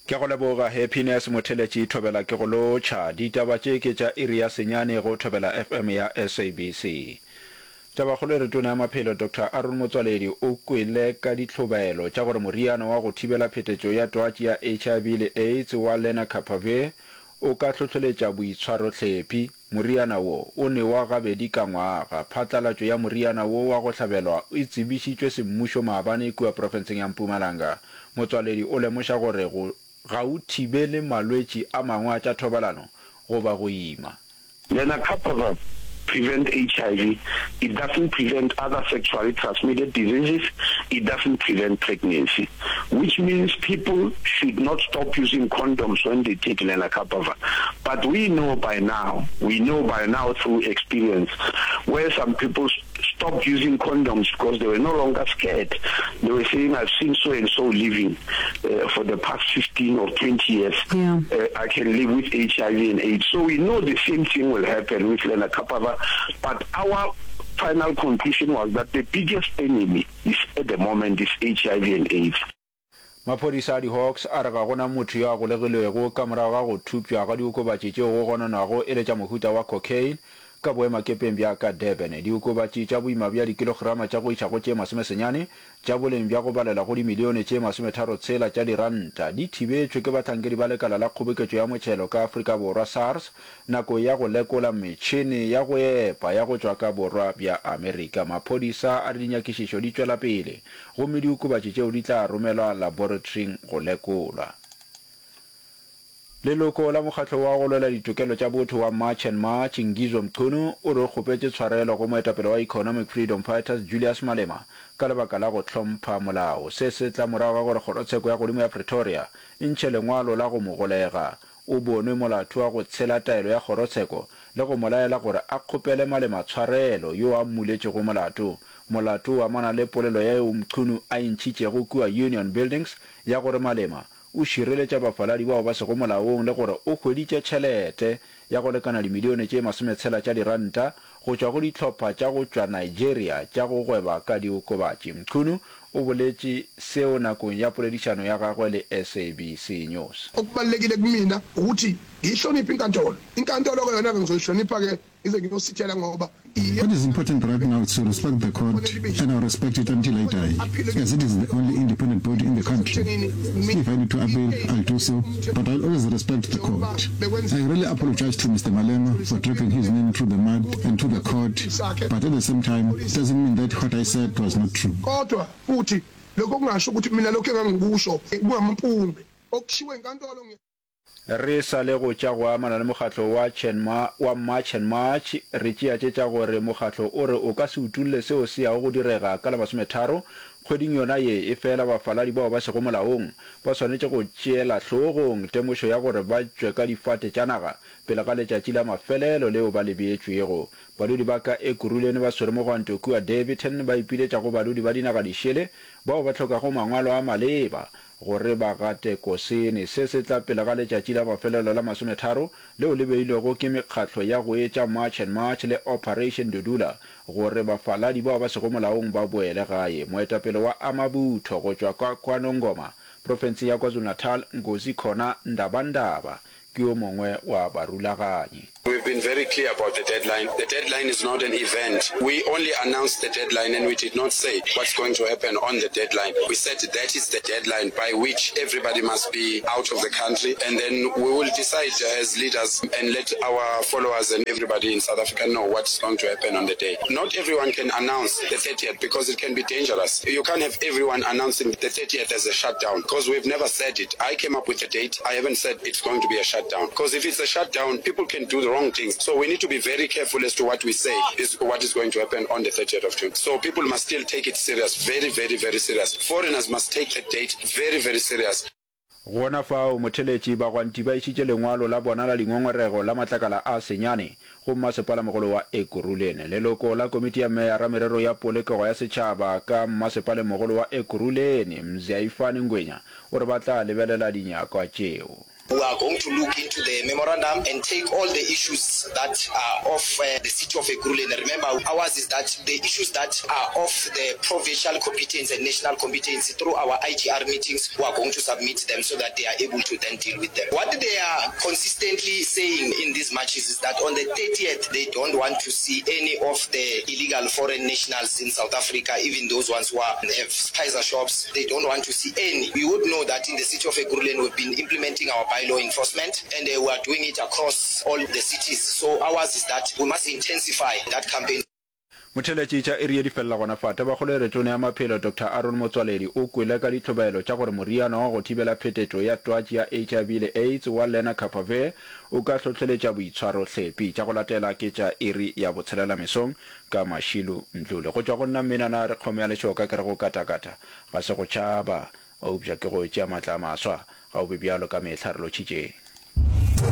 ke go leboga Happiness Motheletši thobela ke go lotšha ditaba tše ke tša iri ya senyane go thobela FM ya SABC. Tabakgolo re tona ya maphelo Dr. Aaron Motsoaledi o kwele ka ditlhobaelo tša gore moriana wa go thibela phetetšo ya twatši ya HIV le AIDS wa lenacapavir o ka tlhotlheletša boitshwarohlепhi. Moriana wo o ne wa gabedi ka ngwaga. Phatlalatšo ya moriana wo wa go hlabelwa e tsebišitšwe semmušo maabane kua profenseng ya Mpumalanga. Motsoaledi o lemoša gore ga o thibele malwetši a mangwe a tša thobalano goba go ima. Lenacapavir prevent HIV. It doesn't prevent other sexually transmitted diseases. It doesn't prevent pregnancy, which means people should not stop using condoms when they take lenacapavir. But we know by now through experience, where some people stopped using condoms because they were no longer scared. They were saying, I've seen so and so living for the past 15 or 20 years. Yeah. I can live with HIV and AIDS. So we know the same thing will happen with lenacapavir. But our final conclusion was that the biggest enemy is at the moment is HIV and AIDS. Maphodisa a di-Hawks a re ga gona motho yo a golegilwego ka morago ga go thupša ga diokobatši tšeo go gonanago e le tša mohuta wa cocaine ka boemakepeng bja ka Durban. Diokobatši tša boima bja dikilograma tša go iša go tše masomesenyane tša boleng bja go balela go dimilione tše 36 tša diranta di thibetšwe ke bahlankedi ba lekala la kgoboketšo ya motšhelo ka Afrika Borwa SARS nako ya go lekola metšhene ya go epa ya go tšwa ka borwa bja Amerika. Maphodisa a re dinyakišišo di tšwela pele gomme diokobatši tšeo di tla romelwa laboratoring go lekolwa. Leloko la mokgatlo wa go lwela ditokelo tša botho wa March and March Ngizwe Mchunu o re kgopetše tshwarelo go moetapele wa Economic Freedom Fighters Julius Malema ka lebaka la go hlompha molao. Se se tla morago ga gore kgorotsheko ya godimo ya Pretoria e ntšhe lengwalo la go mo golega. O bonwe molato wa go tshela taelo ya kgorotsheko le go molaela gore a kgopele Malema tshwarelo yo a mmuletše go molato. Molato wa mana le polelo ya Mchunu a ntšhitšego kua Union Buildings ya gore Malema o šireletša bafaladi bao ba sego molaong le gore o hweditše tšhelete ya go lekana dimilione tše 60 tša diranta go tšwa go ditlhopha tša go tšwa Nigeria tša go gweba ka diokobatši. Mchunu o boletše seo nakong ya poledišano ya gagwe le SABC News. Okubalulekile kumina ukuthi ngihloniphe inkantolo ke yona ngizohlonipha ke ize ngiyosithela ngoba what is important right now is to respect the court, and I'll respect it until I die, as it is the only independent body in the country. If I need to appeal, I'll do so, but I'll always respect the court. I really apologize to Mr. Malema for dragging his name through the mud and to the court, but at the same time, it doesn't mean that what I said was not true. Kodwa futhi lokho kungasho ukuthi mina lokho engangikusho kungamphumbe okushiwe enkantolo. Re sa le go tša go amana le mokgatlo wa March and March re tšeatšetša gore mokgatlo o re o ka se utulle seo se yago go direga ka la 30 kgweding yona ye e fela bafaladi bao ba sego molaong ba swanetše go tšeela hlogong temošo ya gore ba tšwe ka difate tša naga pele ga letšatši la mafelelo leo ba le beetšwego. Badudi ba ka Ekurhuleni ba swere mo go Antokua Durban ba ipiletša go badudi ba dinaga dišele bao ba tlhokago mangwalo a maleba gore ba gate kosene. Se se tla pele ga letšatši la mafelelo la 30 leo le beilwego ke mekgatlo ya go etša March and March le Operation Dudula gore bafaladi bao ba sego molaong ba boele gae. Moetapele wa Amabutho go tšwa kwa KwaNongoma profense ya KwaZulu-Natal Ngozi Khona Ndabandaba ke yo mongwe wa barulaganyi. We've been very clear about the deadline. The deadline is not an event. We only announced the deadline and we did not say what's going to happen on the deadline. We said that is the deadline by which everybody must be out of the country, and then we will decide as leaders and let our followers and everybody in South Africa know what's going to happen on the day. Not everyone can announce the 30th because it can be dangerous. You can't have everyone announcing the 30th as a shutdown because we've never said it. I came up with the date. I haven't said it's going to be a shutdown because if it's a shutdown, people can do the wrong things. So we need to be very careful as to what we say is what is going to happen on the 30th of June. So people must still take it serious, very, very, very serious. Foreigners must take the date very, very serious. Gona fao motheletši ba gwanti ba išitše lengwalo la bona la dingongorego la matlakala a senyane go mmasepala-mogolo wa Ekurhuleni. Leloko la komiti ya meyara merero ya polokego ya setšhaba ka mmasepala-mogolo wa Ekurhuleni Mziaifani Ngwenya o re ba tla lebelela dinyakwa tšeo. We are going to look into the memorandum and take all the issues that are of the city of Ekurhuleni. Remember, ours is that the issues that are of the provincial competence and national competence through our IGR meetings, we are going to submit them so that they are able to then deal with them. What they are consistently saying in these matches is that on the 30th, they don't want to see any of the illegal foreign nationals in South Africa, even those ones who have spicer shops. They don't want to see any. We would know that in the city of Ekurhuleni, we've been implementing our bylaw enforcement, and we are doing it across all the cities. So ours is that we must intensify that campaign. motheletši tša area di fella gona fata ba kgole retone ya maphelo Dr. Aaron Motswaledi o kwele ka ditlhobaelo tša gore moriana wa go thibela phetetšo ya twatši ya HIV le AIDS wa Lena Kapave o ka hlohleletša boitshwaro hlepi tša go latela ke tša iri ya botshelela mesong ka Mashilu Mdlule go tšwa go nna menana re kgome ya letšoka ke re go katakata ga se go tšhaba a upša ke go tšea maatla a maswa ga o be bjalo ka mehla re lotšhitšeng.